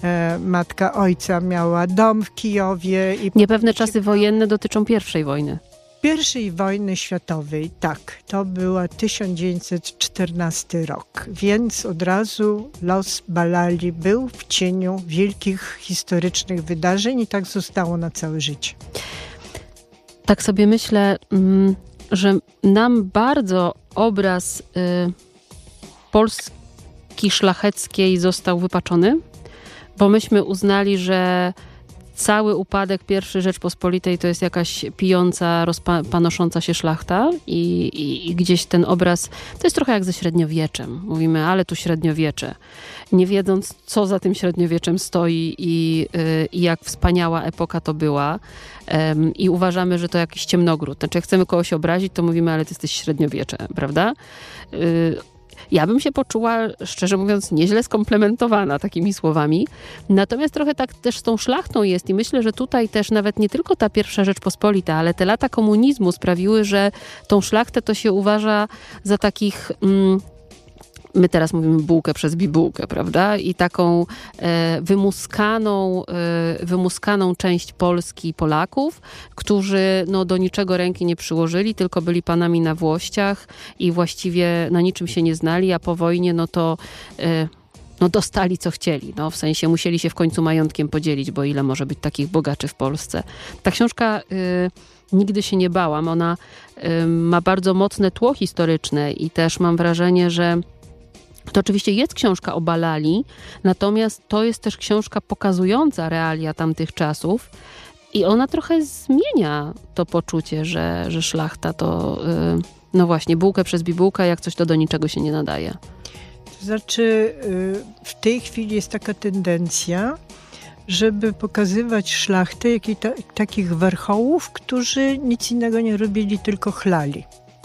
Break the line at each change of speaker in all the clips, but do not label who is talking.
Matka ojca miała dom w Kijowie.
Niepewne czasy wojenne dotyczą I wojny.
I wojny światowej, tak. To był 1914 rok, więc od razu los Balali był w cieniu wielkich historycznych wydarzeń i tak zostało na całe życie.
Tak sobie myślę, że nam bardzo obraz Polski szlacheckiej został wypaczony, bo myśmy uznali, że cały upadek I Rzeczpospolitej to jest jakaś pijąca, panosząca się szlachta i gdzieś ten obraz, to jest trochę jak ze średniowieczem. Mówimy, ale tu średniowiecze. Nie wiedząc, co za tym średniowieczem stoi i jak wspaniała epoka to była. I uważamy, że to jakiś ciemnogród. Znaczy, jak chcemy kogoś obrazić, to mówimy, ale ty jesteś średniowiecze, prawda? Ja bym się poczuła, szczerze mówiąc, nieźle skomplementowana takimi słowami. Natomiast trochę tak też z tą szlachtą jest i myślę, że tutaj też nawet nie tylko ta I Rzeczpospolita, ale te lata komunizmu sprawiły, że tą szlachtę to się uważa za takich... My teraz mówimy bułkę przez bibułkę, prawda? I taką wymuskaną część Polski i Polaków, którzy do niczego ręki nie przyłożyli, tylko byli panami na włościach i właściwie na niczym się nie znali, a po wojnie to dostali co chcieli. W sensie musieli się w końcu majątkiem podzielić, bo ile może być takich bogaczy w Polsce. Ta książka... Nigdy się nie bałam. Ona ma bardzo mocne tło historyczne i też mam wrażenie, że to oczywiście jest książka o Balali, natomiast to jest też książka pokazująca realia tamtych czasów i ona trochę zmienia to poczucie, że szlachta to właśnie bułkę przez bibułkę, jak coś to do niczego się nie nadaje.
To znaczy w tej chwili jest taka tendencja, żeby pokazywać szlachtę takich werchołów, którzy nic innego nie robili, tylko chlali.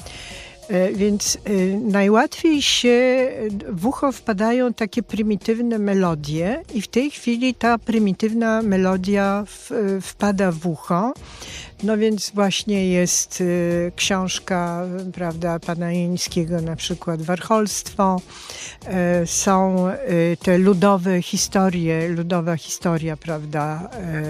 Więc najłatwiej się w ucho wpadają takie prymitywne melodie i w tej chwili ta prymitywna melodia wpada w ucho. Więc właśnie jest książka, prawda, pana Jońskiego, na przykład Warcholstwo. Są te ludowa historia, prawda,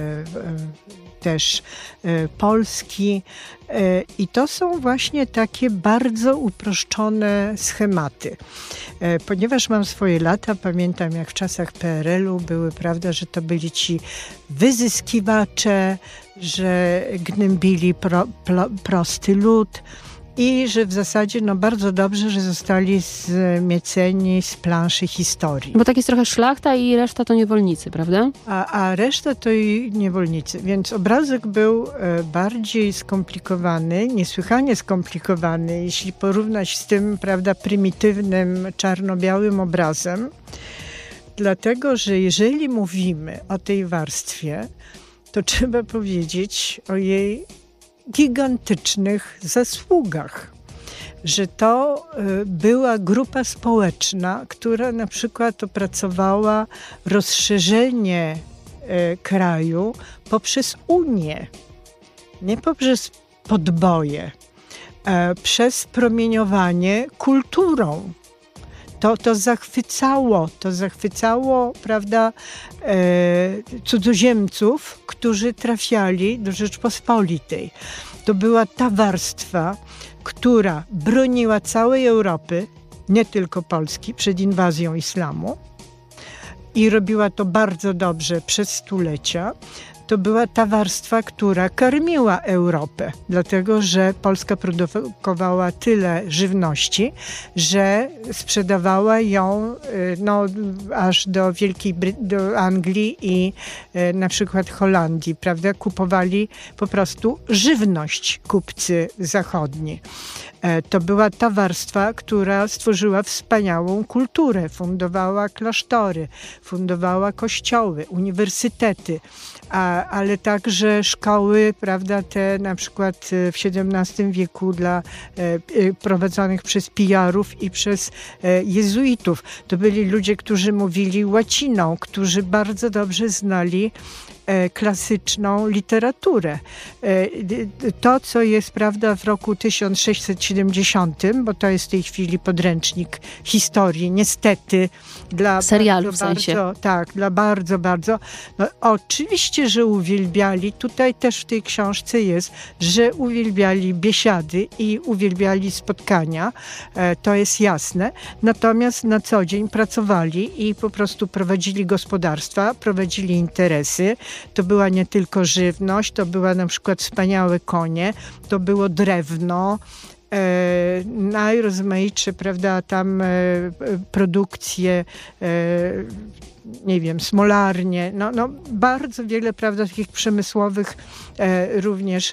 też Polski. I to są właśnie takie bardzo uproszczone schematy. Ponieważ mam swoje lata, pamiętam jak w czasach PRL-u były, prawda, że to byli ci wyzyskiwacze, że gnębili prosty lud i że w zasadzie bardzo dobrze, że zostali zmieceni z planszy historii.
Bo tak jest trochę szlachta i reszta to niewolnicy, prawda?
A reszta to i niewolnicy. Więc obrazek był bardziej skomplikowany, niesłychanie skomplikowany, jeśli porównać z tym, prawda, prymitywnym, czarno-białym obrazem. Dlatego, że jeżeli mówimy o tej warstwie, to trzeba powiedzieć o jej gigantycznych zasługach. Że to była grupa społeczna, która na przykład opracowała rozszerzenie kraju poprzez Unię, nie poprzez podboje, przez promieniowanie kulturą. To zachwycało, prawda, cudzoziemców, którzy trafiali do Rzeczpospolitej. To była ta warstwa, która broniła całej Europy, nie tylko Polski, przed inwazją islamu i robiła to bardzo dobrze przez stulecia. To była ta warstwa, która karmiła Europę, dlatego że Polska produkowała tyle żywności, że sprzedawała ją aż do Anglii i na przykład Holandii, prawda? Kupowali po prostu żywność kupcy zachodni. To była ta warstwa, która stworzyła wspaniałą kulturę, fundowała klasztory, fundowała kościoły, uniwersytety, ale także szkoły, prawda, te na przykład w XVII wieku prowadzonych przez pijarów i przez jezuitów. To byli ludzie, którzy mówili łaciną, którzy bardzo dobrze znali klasyczną literaturę. To, co jest, prawda, w roku 1670, bo to jest w tej chwili podręcznik historii, niestety, dla
serialu w sensie.
Bardzo, tak, dla bardzo, bardzo. No, oczywiście, że uwielbiali, tutaj też w tej książce jest, że uwielbiali biesiady i uwielbiali spotkania, to jest jasne. Natomiast na co dzień pracowali i po prostu prowadzili gospodarstwa, prowadzili interesy. To była nie tylko żywność, to była na przykład wspaniałe konie, to było drewno, najrozmaitsze, prawda, tam produkcje, nie wiem, smolarnie, no bardzo wiele, prawda, takich przemysłowych również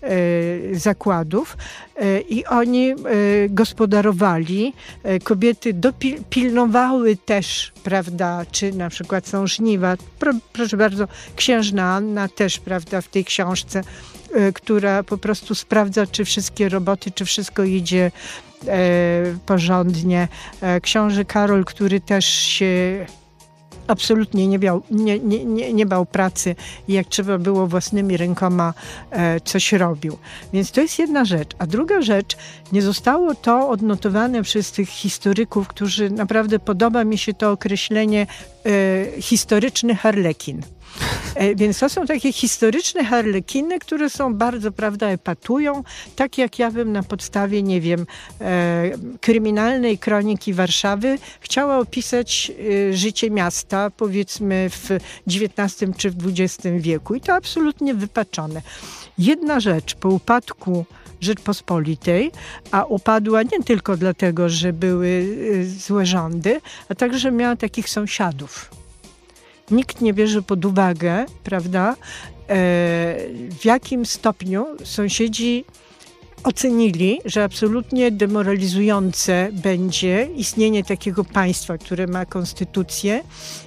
zakładów i oni gospodarowali. Kobiety pilnowały też, prawda, czy na przykład są żniwa. Proszę bardzo, księżna Anna też, prawda, w tej książce, która po prostu sprawdza, czy wszystkie roboty, czy wszystko idzie porządnie. Książę Karol, który też się absolutnie nie bał pracy i jak trzeba było własnymi rękoma coś robił. Więc to jest jedna rzecz. A druga rzecz, nie zostało to odnotowane przez tych historyków, którzy naprawdę podoba mi się to określenie historyczny harlekin. Więc to są takie historyczne harlekiny, które są bardzo, prawda, epatują, tak jak ja bym na podstawie, nie wiem, kryminalnej kroniki Warszawy chciała opisać życie miasta, powiedzmy w XIX czy w XX wieku. I to absolutnie wypaczone. Jedna rzecz, po upadku Rzeczpospolitej, a upadła nie tylko dlatego, że były złe rządy, a także miała takich sąsiadów. Nikt nie bierze pod uwagę, prawda, w jakim stopniu sąsiedzi ocenili, że absolutnie demoralizujące będzie istnienie takiego państwa, które ma konstytucję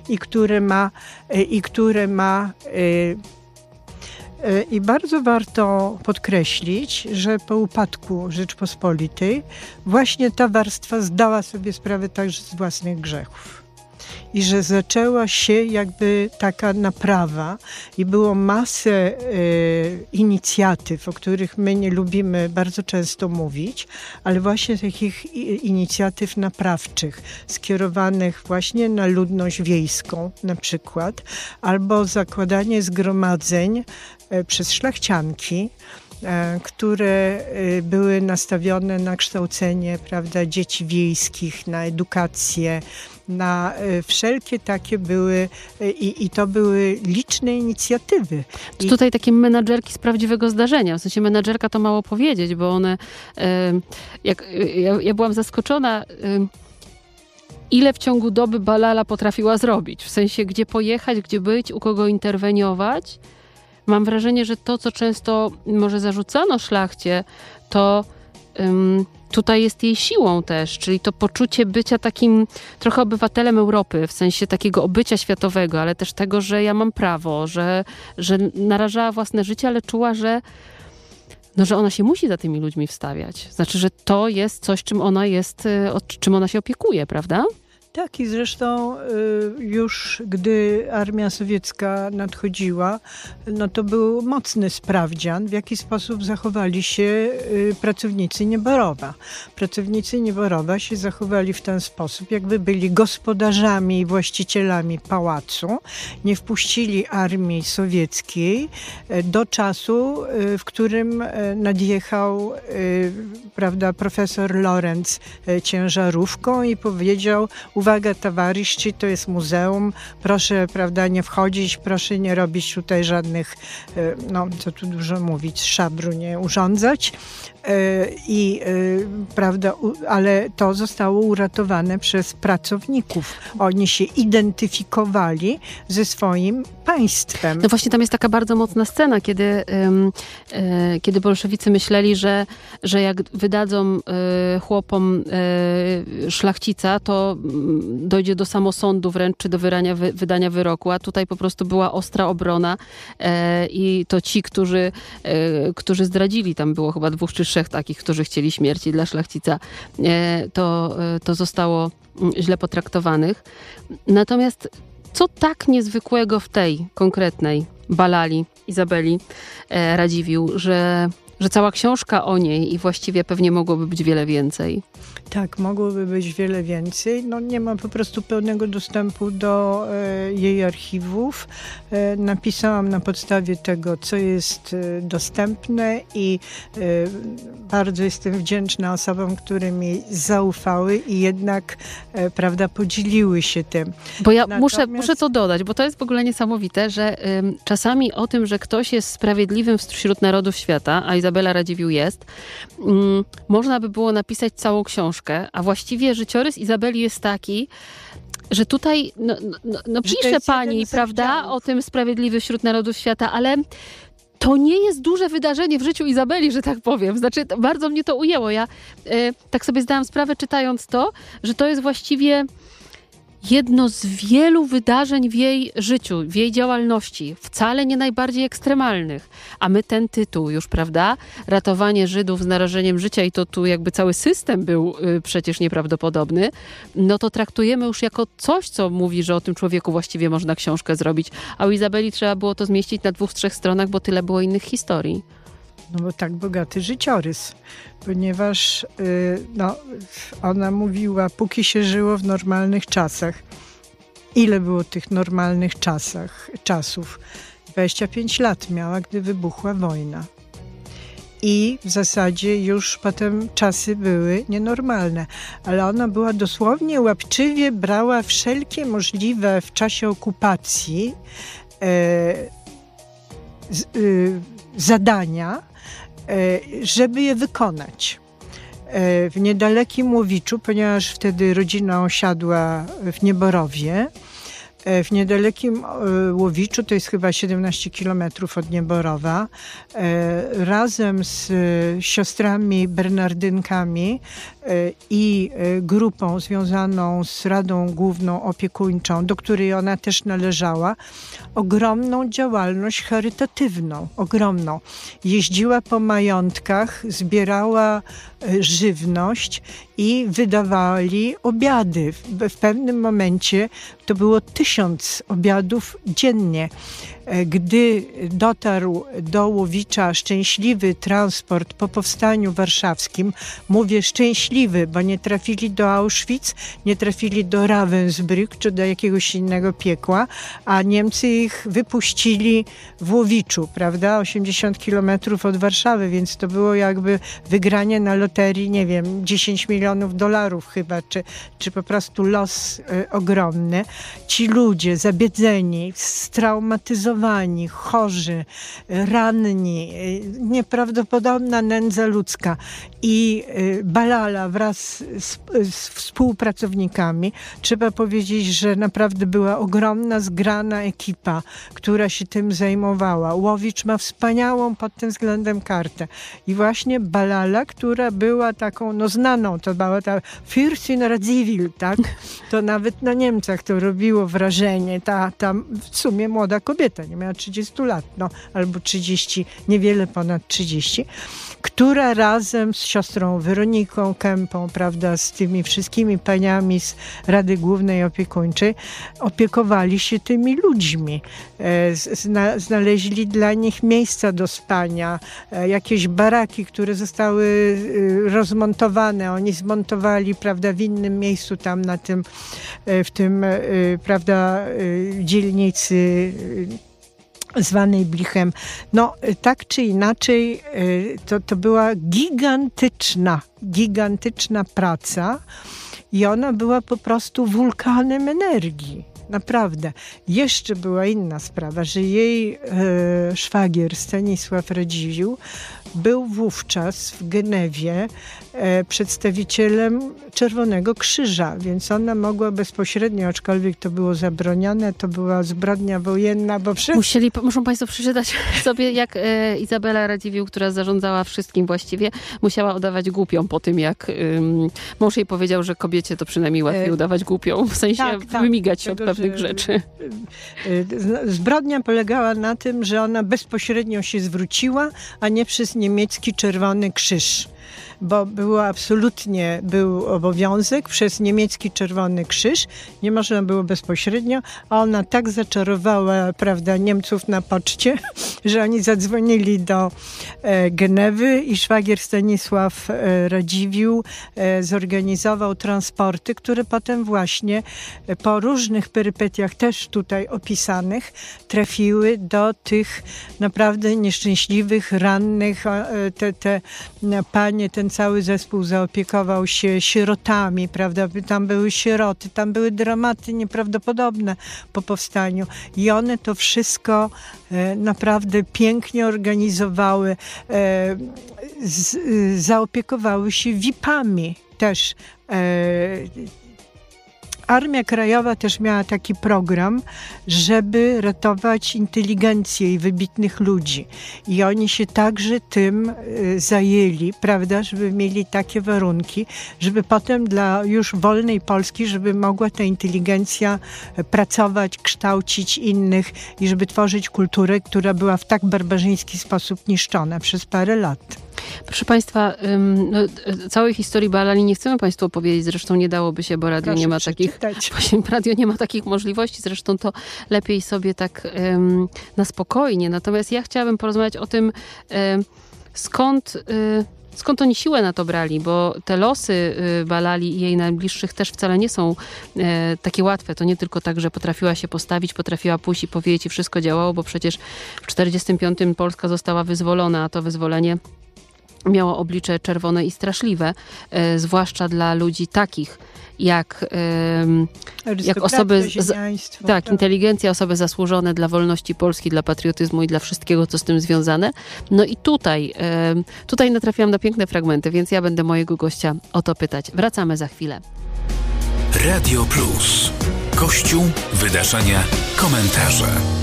i bardzo warto podkreślić, że po upadku Rzeczpospolitej właśnie ta warstwa zdała sobie sprawę także z własnych grzechów. I że zaczęła się jakby taka naprawa i było masę inicjatyw, o których my nie lubimy bardzo często mówić, ale właśnie takich inicjatyw naprawczych, skierowanych właśnie na ludność wiejską na przykład, albo zakładanie zgromadzeń przez szlachcianki, które były nastawione na kształcenie, prawda, dzieci wiejskich, na edukację, na wszelkie takie były i to były liczne inicjatywy.
Tutaj takie menadżerki z prawdziwego zdarzenia. W sensie menadżerka to mało powiedzieć, bo one, ja byłam zaskoczona, ile w ciągu doby Balala potrafiła zrobić. W sensie, gdzie pojechać, gdzie być, u kogo interweniować. Mam wrażenie, że to, co często może zarzucano szlachcie, to tutaj jest jej siłą też, czyli to poczucie bycia takim trochę obywatelem Europy, w sensie takiego obycia światowego, ale też tego, że ja mam prawo, że narażała własne życie, ale czuła, że ona się musi za tymi ludźmi wstawiać. Znaczy, że to jest coś, czym ona jest, czym ona się opiekuje, prawda?
Tak, i zresztą już gdy armia sowiecka nadchodziła, no to był mocny sprawdzian, w jaki sposób zachowali się pracownicy Nieborowa. Pracownicy Nieborowa się zachowali w ten sposób, jakby byli gospodarzami i właścicielami pałacu. Nie wpuścili armii sowieckiej do czasu, w którym nadjechał, prawda, profesor Lorenz ciężarówką i powiedział: uwaga, towarzyszy, to jest muzeum, proszę, prawda, nie wchodzić, proszę nie robić tutaj żadnych, no co tu dużo mówić, szabru nie urządzać. Prawda, ale to zostało uratowane przez pracowników. Oni się identyfikowali ze swoim państwem.
No właśnie tam jest taka bardzo mocna scena, kiedy bolszewicy myśleli, że jak wydadzą chłopom szlachcica, to dojdzie do samosądu wręcz, czy do wydania wyroku, a tutaj po prostu była ostra obrona i to ci, którzy zdradzili, tam było chyba 2 czy 3 takich, którzy chcieli śmierci dla szlachcica, to zostało źle potraktowanych. Natomiast co tak niezwykłego w tej konkretnej Balali, Izabeli Radziwiłł, że cała książka o niej i właściwie pewnie mogłoby być wiele więcej.
Tak, mogłoby być wiele więcej. No, nie ma po prostu pełnego dostępu do jej archiwów. Napisałam na podstawie tego, co jest dostępne i bardzo jestem wdzięczna osobom, które mi zaufały i jednak, prawda, podzieliły się tym.
Bo ja muszę to dodać, bo to jest w ogóle niesamowite, że czasami o tym, że ktoś jest sprawiedliwym wśród narodów świata, a Izabela Radziwiłł jest, można by było napisać całą książkę, a właściwie życiorys Izabeli jest taki, że tutaj pisze pani, prawda, o tym sprawiedliwy wśród narodów świata, ale to nie jest duże wydarzenie w życiu Izabeli, że tak powiem. Znaczy, bardzo mnie to ujęło. Ja tak sobie zdałam sprawę, czytając to, że to jest właściwie jedno z wielu wydarzeń w jej życiu, w jej działalności, wcale nie najbardziej ekstremalnych. A my ten tytuł już, prawda? Ratowanie Żydów z narażeniem życia i to tu jakby cały system był przecież nieprawdopodobny, no to traktujemy już jako coś, co mówi, że o tym człowieku właściwie można książkę zrobić. A u Izabeli trzeba było to zmieścić na 2-3 stronach, bo tyle było innych historii.
No bo tak bogaty życiorys, ponieważ ona mówiła, póki się żyło w normalnych czasach. Ile było tych normalnych czasów? 25 lat miała, gdy wybuchła wojna. I w zasadzie już potem czasy były nienormalne. Ale ona była dosłownie łapczywie, brała wszelkie możliwe w czasie okupacji zadania, żeby je wykonać. W niedalekim Łowiczu, ponieważ wtedy rodzina osiadła w Nieborowie, w niedalekim Łowiczu, to jest chyba 17 kilometrów od Nieborowa, razem z siostrami bernardynkami i grupą związaną z Radą Główną Opiekuńczą, do której ona też należała, ogromną działalność charytatywną, ogromną. Jeździła po majątkach, zbierała żywność i wydawali obiady. W pewnym momencie to było 1000 obiadów dziennie. Gdy dotarł do Łowicza szczęśliwy transport po powstaniu warszawskim, mówię szczęśliwy, bo nie trafili do Auschwitz, nie trafili do Ravensbrück czy do jakiegoś innego piekła, a Niemcy ich wypuścili w Łowiczu, prawda, 80 kilometrów od Warszawy, więc to było jakby wygranie na loterii, nie wiem, 10 milionów dolarów chyba, czy po prostu los ogromny. Ci ludzie zabiedzeni, straumatyzowani, chorzy, ranni, nieprawdopodobna nędza ludzka i Balala wraz z współpracownikami. Trzeba powiedzieć, że naprawdę była ogromna, zgrana ekipa, która się tym zajmowała. Łowicz ma wspaniałą pod tym względem kartę. I właśnie Balala, która była taką, znaną, to była ta Fürstin Radziwiłł, tak? To nawet na Niemcach to robiło wrażenie. Ta w sumie młoda kobieta, nie miała 30 lat, albo 30, niewiele ponad 30, która razem z siostrą Weroniką Kępą, prawda, z tymi wszystkimi paniami z Rady Głównej Opiekuńczej, opiekowali się tymi ludźmi. Znaleźli dla nich miejsca do spania, jakieś baraki, które zostały rozmontowane. Oni zmontowali, prawda, w innym miejscu tam w tym, prawda, dzielnicy zwanej Blichem. Tak czy inaczej, to była gigantyczna praca i ona była po prostu wulkanem energii. Naprawdę. Jeszcze była inna sprawa, że jej szwagier Stanisław Radziwiłł był wówczas w Genewie przedstawicielem Czerwonego Krzyża, więc ona mogła bezpośrednio, aczkolwiek to było zabronione, to była zbrodnia wojenna, bo
muszą Państwo przeczytać sobie, jak Izabela Radziwiłł, która zarządzała wszystkim właściwie, musiała udawać głupią po tym, jak mąż jej powiedział, że kobiecie to przynajmniej łatwiej udawać głupią, w sensie wymigać się od pewnych rzeczy.
Zbrodnia polegała na tym, że ona bezpośrednio się zwróciła, a nie przez niemiecki Czerwony Krzyż. bo był obowiązek przez niemiecki Czerwony Krzyż, nie można było bezpośrednio, a ona tak zaczarowała, prawda, Niemców na poczcie, że oni zadzwonili do Genewy i szwagier Stanisław Radziwiłł zorganizował transporty, które potem właśnie po różnych perypetiach też tutaj opisanych trafiły do tych naprawdę nieszczęśliwych, rannych. Te panie, ten cały zespół zaopiekował się sierotami, prawda? Tam były sieroty, tam były dramaty nieprawdopodobne po powstaniu. I one to wszystko naprawdę pięknie organizowały, zaopiekowały się VIP-ami też. Armia Krajowa też miała taki program, żeby ratować inteligencję i wybitnych ludzi. I oni się także tym zajęli, prawda, żeby mieli takie warunki, żeby potem dla już wolnej Polski, żeby mogła ta inteligencja pracować, kształcić innych i żeby tworzyć kulturę, która była w tak barbarzyński sposób niszczona przez parę lat.
Proszę Państwa, całej historii Balali nie chcemy Państwu opowiedzieć, zresztą nie dałoby się, bo radio nie ma takich możliwości, zresztą to lepiej sobie tak na spokojnie. Natomiast ja chciałabym porozmawiać o tym, skąd oni siłę na to brali, bo te losy Balali i jej najbliższych też wcale nie są takie łatwe. To nie tylko tak, że potrafiła się postawić, potrafiła pójść i powiedzieć i wszystko działało, bo przecież w 1945 Polska została wyzwolona, a to wyzwolenie miało oblicze czerwone i straszliwe, zwłaszcza dla ludzi takich jak osoby inteligencja, osoby zasłużone dla wolności Polski, dla patriotyzmu i dla wszystkiego, co z tym związane. No i tutaj natrafiłam na piękne fragmenty, więc ja będę mojego gościa o to pytać. Wracamy za chwilę.
Radio Plus. Kościół, wydarzenia, komentarze.